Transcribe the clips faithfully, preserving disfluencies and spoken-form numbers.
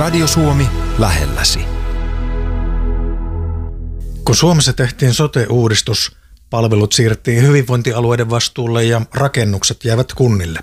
Radio Suomi lähelläsi. Kun Suomessa tehtiin sote-uudistus, palvelut siirrettiin hyvinvointialueiden vastuulle ja rakennukset jäivät kunnille.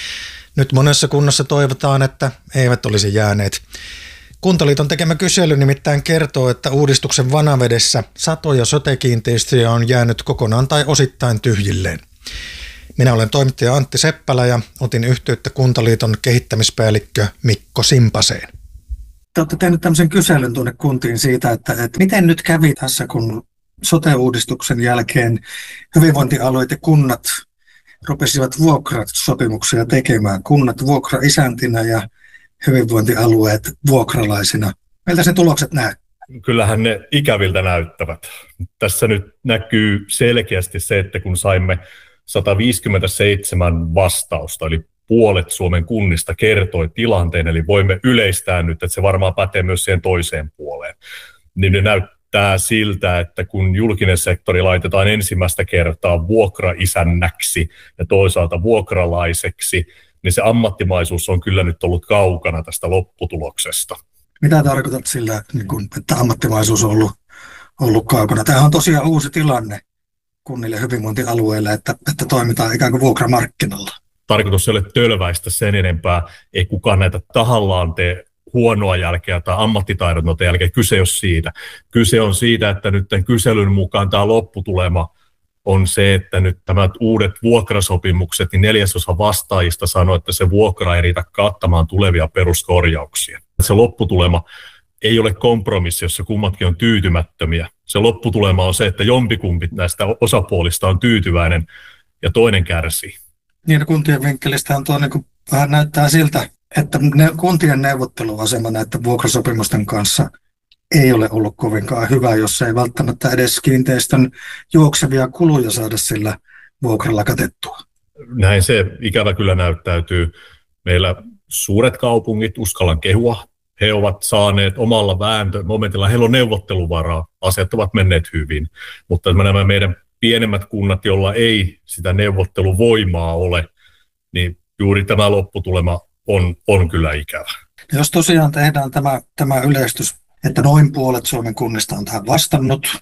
Nyt monessa kunnassa toivotaan, että eivät olisi jääneet. Kuntaliiton tekemä kysely nimittäin kertoo, että uudistuksen vanavedessä satoja sote-kiinteistöjä on jäänyt kokonaan tai osittain tyhjilleen. Minä olen toimittaja Antti Seppälä ja otin yhteyttä Kuntaliiton kehittämispäällikkö Mikko Simpaseen. Te olette tehneet tämmöisen kyselyn tuonne kuntiin siitä, että, että miten nyt kävi tässä, kun sote-uudistuksen jälkeen hyvinvointialueet ja kunnat rupesivat vuokrasopimuksia tekemään. Kunnat vuokraisäntinä ja hyvinvointialueet vuokralaisina. Miltä ne tulokset näyttävät? Kyllähän ne ikäviltä näyttävät. Tässä nyt näkyy selkeästi se, että kun saimme sata viisikymmentäseitsemän vastausta, eli puolet Suomen kunnista kertoi tilanteen, eli voimme yleistää nyt, että se varmaan pätee myös siihen toiseen puoleen. Niin ne näyttää siltä, että kun julkinen sektori laitetaan ensimmäistä kertaa vuokraisännäksi ja toisaalta vuokralaiseksi, niin se ammattimaisuus on kyllä nyt ollut kaukana tästä lopputuloksesta. Mitä tarkoitat sillä, että ammattimaisuus on ollut, ollut kaukana? Tämähän on tosiaan uusi tilanne kunnille hyvinvointialueille, että, että toimitaan ikään kuin vuokramarkkinalla. Tarkoitus ei ole tölväistä sen enempää, ei kukaan näitä tahallaan tee huonoa jälkeä tai ammattitaidonnoita jälkeä. Kyse ei ole siitä. Kyse on siitä, että nyt tämän kyselyn mukaan tämä lopputulema on se, että nyt tämä uudet vuokrasopimukset, niin neljäsosa vastaajista sanoo, että se vuokra ei riitä kattamaan tulevia peruskorjauksia. Se lopputulema ei ole kompromissi, jossa kummatkin on tyytymättömiä. Se lopputulema on se, että jompikumpi näistä osapuolista on tyytyväinen ja toinen kärsii. Niin, kuntien vinkkelistähän tuo niin kuin vähän näyttää siltä, että ne, kuntien neuvotteluasema näiden vuokrasopimusten kanssa ei ole ollut kovinkaan hyvä, jos ei välttämättä edes kiinteistön juoksevia kuluja saada sillä vuokralla katettua. Näin se ikävä kyllä näyttäytyy. Meillä suuret kaupungit, uskallan kehua, he ovat saaneet omalla vääntömomentilla, heillä on neuvotteluvaraa, asiat ovat menneet hyvin, mutta nämä meidän pienemmät kunnat, joilla ei sitä neuvotteluvoimaa ole, niin juuri tämä lopputulema on, on kyllä ikävä. Jos tosiaan tehdään tämä, tämä yleistys, että noin puolet Suomen kunnista on tähän vastannut,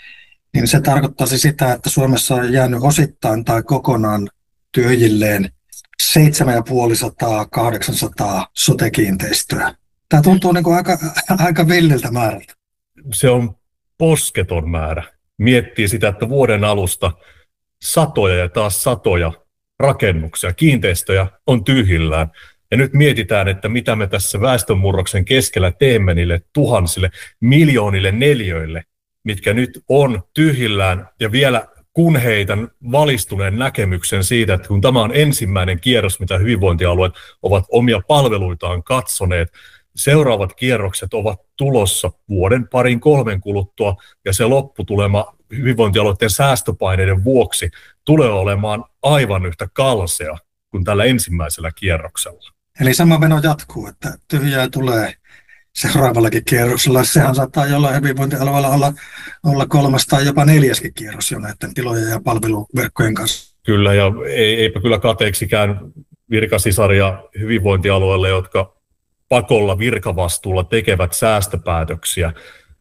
niin se tarkoittaisi sitä, että Suomessa on jäänyt osittain tai kokonaan tyhjilleen seitsemäntuhatta kahdeksansataa sote-kiinteistöä. Tämä tuntuu niin kuin aika, aika villiltä määrältä. Se on posketon määrä. Miettii sitä, että vuoden alusta satoja ja taas satoja rakennuksia, kiinteistöjä on tyhjillään. Ja nyt mietitään, että mitä me tässä väestönmurroksen keskellä teemme niille tuhansille, miljoonille neliöille, mitkä nyt on tyhjillään. Ja vielä kun heitän valistuneen näkemyksen siitä, että kun tämä on ensimmäinen kierros, mitä hyvinvointialueet ovat omia palveluitaan katsoneet, seuraavat kierrokset ovat tulossa vuoden, parin, kolmen kuluttua, ja se lopputulema hyvinvointialueiden säästöpaineiden vuoksi tulee olemaan aivan yhtä kalsea kuin tällä ensimmäisellä kierroksella. Eli sama meno jatkuu, että tyhjää tulee seuraavallakin kierroksella. Sehän saattaa jollain hyvinvointialueella olla, olla kolmas tai jopa neljäskin kierros jo näiden tilojen ja palveluverkkojen kanssa. Kyllä, ja eipä kyllä kateeksikään virkasisaria hyvinvointialueelle, jotka pakolla virkavastuulla tekevät säästöpäätöksiä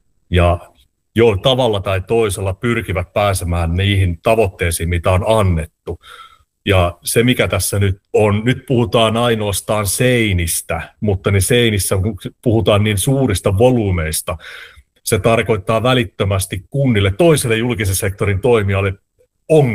ja jo tavalla tai toisella pyrkivät pääsemään niihin tavoitteisiin, mitä on annettu. Ja se, mikä tässä nyt on, nyt puhutaan ainoastaan seinistä, mutta ne seinissä puhutaan niin suurista volyymeista. Se tarkoittaa välittömästi kunnille, toiselle julkisen sektorin toimijalle ongelmia.